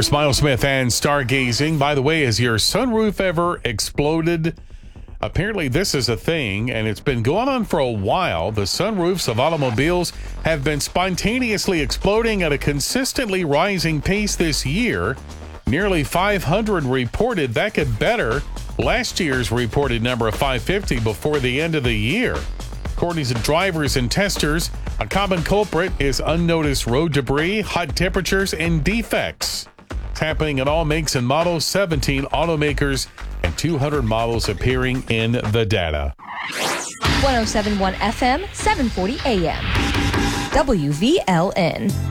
There's Miles Smith and stargazing. By the way, has your sunroof ever exploded? Apparently, this is a thing, and it's been going on for a while. The sunroofs of automobiles have been spontaneously exploding at a consistently rising pace this year. Nearly 500 reported. That could better last year's reported number of 550 before the end of the year. According to drivers and testers, a common culprit is unnoticed road debris, hot temperatures, and defects. It's happening in all makes and models, 17 automakers, and 200 models appearing in the data. 107.1 FM, 740 AM. WVLN.